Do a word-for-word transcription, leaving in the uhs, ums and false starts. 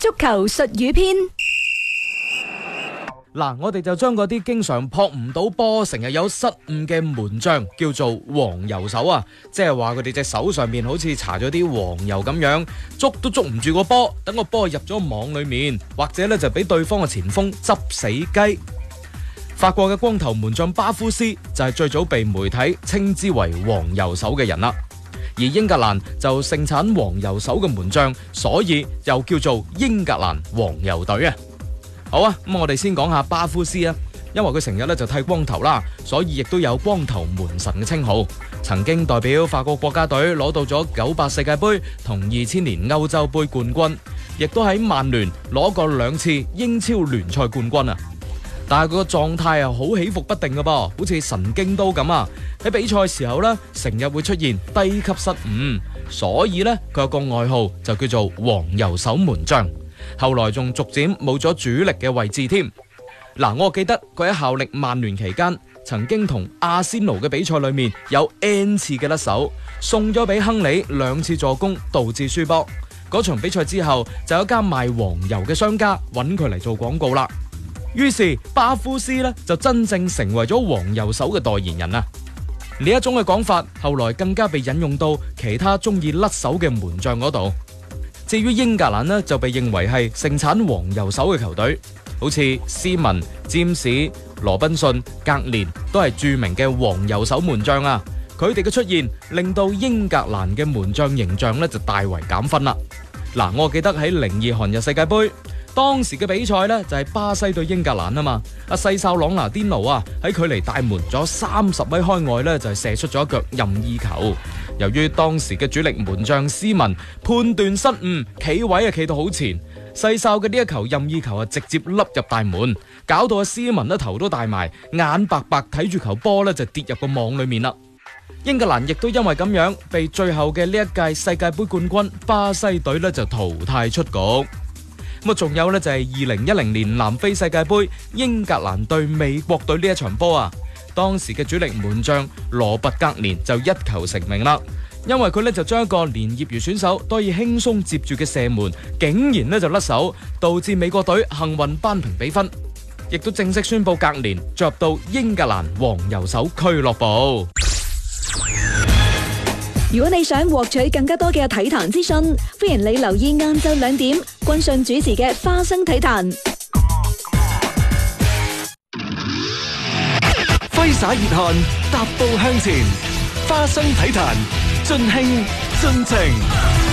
足球術語篇。 嗱，我哋就將嗰啲經常撲唔到波、成日有失誤嘅門將叫做黃油手啊，即係話佢哋隻手上面好似搽咗啲黃油咁樣，捉都捉唔住個波，等個波入咗網裏面，或者咧就俾對方嘅前鋒執死雞。法國嘅光頭門將巴夫斯就係最早被媒體稱之為黃油手嘅人啦，而英格蘭就盛產黃油手嘅門將，所以又叫做英格蘭黃油隊啊。好啊，咁我哋先講下巴夫斯啊，因為佢成日咧就剃光頭啦，所以亦都有光頭門神嘅稱號。曾經代表法國國家隊攞到咗九八世界盃同二千年歐洲盃冠軍，亦都喺曼聯攞過兩次英超聯賽冠軍啊。但係佢個狀態啊好起伏不定噶噃，好似神經刀咁啊！喺比賽時候呢，成日會出現低級失誤，所以呢，佢有個外號就叫做黃油手門將。後來仲逐漸冇咗主力嘅位置添。嗱，我記得佢喺效力曼聯期間，曾經同阿仙奴嘅比賽裏面有 N 次嘅甩手，送咗俾亨利兩次助攻，導致輸波。嗰場比賽之後，就有一間賣黃油嘅商家揾佢嚟做廣告啦。於是巴夫斯呢就真正成為咗黃油手嘅代言人啦。呢一種嘅講法，後來更加被引用到其他中意甩手嘅門將嗰度。至於英格蘭呢，就被認為係盛產黃油手嘅球隊，好似斯文、詹士、羅賓遜、格連都係著名嘅黃油手門將啊。佢哋嘅出現令到英格蘭嘅門將形象呢就大為減分啦。嗱，我記得喺零二韓日世界盃，當時嘅比賽呢就係巴西對英格蘭啊嘛，阿西哨朗拿甸奴啊喺距離大門咗三十米開外呢就係射出咗一腳任意球。由於當時嘅主力門將斯文判斷失誤，企位啊企到好前，西哨嘅呢一球任意球啊直接凹入大門，搞到阿斯文呢頭都大埋，眼白白睇住球波呢就跌入個網裏面啦。英格蘭亦都因為咁樣被最後嘅呢一屆世界盃冠軍巴西隊呢就淘汰出局。咁啊，仲有呢，就係二零一零年南非世界盃英格蘭對美國隊呢一場波啊，當時嘅主力門將羅拔格連就一球成名啦，因為佢呢就將一個連業餘選手都可以輕鬆接住嘅射門，竟然呢就甩手，導致美國隊幸運扳平比分，亦都正式宣布格連進入到英格蘭黃油手俱樂部。 如果你想獲取更加多嘅體壇資訊，歡迎你留意晏晝兩點君信主持嘅花生體壇。 揮灑熱汗，踏步向前，花生體壇，盡興盡情。